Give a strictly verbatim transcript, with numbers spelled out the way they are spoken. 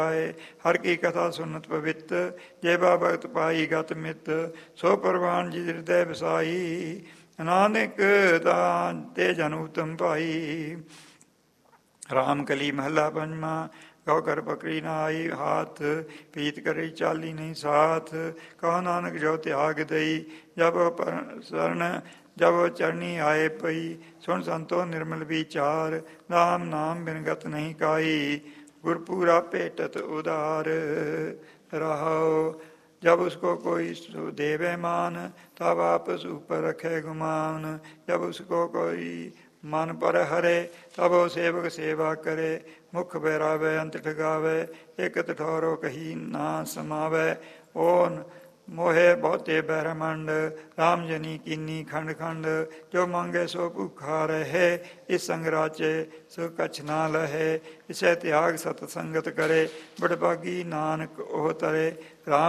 हर की कथा सुनत पवित, जय बा भगत पाई गत मित, सो प्रवान जी हृदय बसाई, नानक दान ते जन उत्तम पाई। राम कली महला पंजवा, गौ कर बकरी नाई हाथ, पीत करी चाली नहीं साथ, कहा नानक जो त्याग दई, जब शरण जब चरनी आए पई, सुन संतो निर्मल विचार, राम नाम बिन गत नहीं काई, गुरपुरा पेटत उदार। रहो जब उसको कोई देवे मान, तब आपस ऊपर रखे गुमान, जब उसको कोई मन पर हरे, तब वो सेवक सेवा करे, मुख बैरावे अंत ठगावे, एक ठौरो कही ना समावे, ओन मोहे बहुते बैरमंड, राम जनी कीनी खंड खंड, जो मांगे सो भूखा रहे, इस संग राचे सो कछ ना लहे, इसे त्याग सतसंगत करे, बड़भागी नानक ओह तरे। राम